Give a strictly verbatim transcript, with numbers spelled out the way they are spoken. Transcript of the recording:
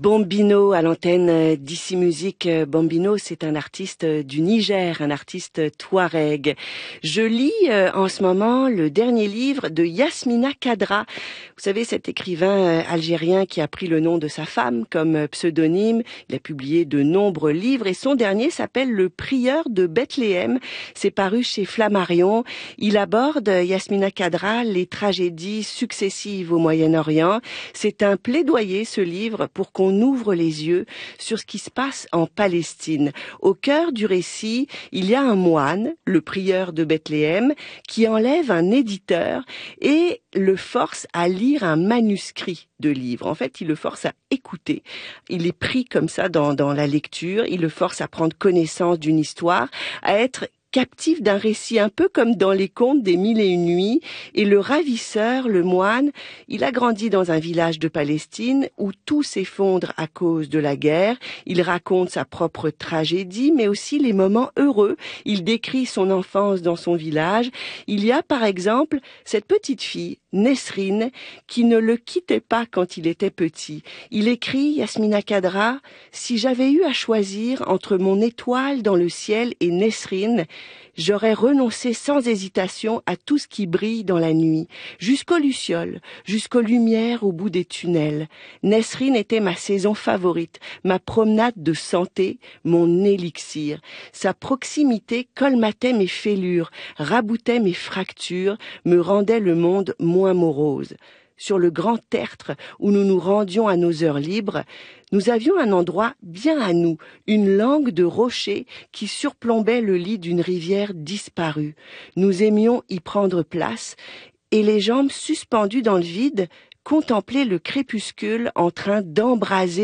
Bambino à l'antenne d'Ici Musique. Bambino, c'est un artiste du Niger, un artiste touareg. Je lis en ce moment le dernier livre de Yasmina Khadra. Vous savez, cet écrivain algérien qui a pris le nom de sa femme comme pseudonyme. Il a publié de nombreux livres et son dernier s'appelle Le Prieur de Bethléem. C'est paru chez Flammarion. Il aborde, Yasmina Khadra, les tragédies successives au Moyen-Orient. C'est un plaidoyer, ce livre, pour qu'on ouvre les yeux sur ce qui se passe en Palestine. Au cœur du récit, il y a un moine, le prieur de Bethléem, qui enlève un éditeur et le force à lire un manuscrit de livre. En fait, il le force à écouter. Il est pris comme ça dans, dans la lecture, il le force à prendre connaissance d'une histoire, à être captif d'un récit, un peu comme dans les contes des Mille et une nuits. Et le ravisseur, le moine, il a grandi dans un village de Palestine où tout s'effondre à cause de la guerre. Il raconte sa propre tragédie, mais aussi les moments heureux. Il décrit son enfance dans son village. Il y a par exemple cette petite fille, Nesrine, qui ne le quittait pas quand il était petit. Il écrit, Yasmina Khadra, « Si j'avais eu à choisir entre mon étoile dans le ciel et Nesrine, j'aurais renoncé sans hésitation à tout ce qui brille dans la nuit, jusqu'aux lucioles, jusqu'aux lumières au bout des tunnels. Nesrine était ma saison favorite, ma promenade de santé, mon élixir. Sa proximité colmatait mes fêlures, raboutait mes fractures, me rendait le monde moins morose. » Sur le grand tertre où nous nous rendions à nos heures libres, nous avions un endroit bien à nous, une langue de rocher qui surplombait le lit d'une rivière disparue. Nous aimions y prendre place et les jambes suspendues dans le vide, contempler le crépuscule en train d'embraser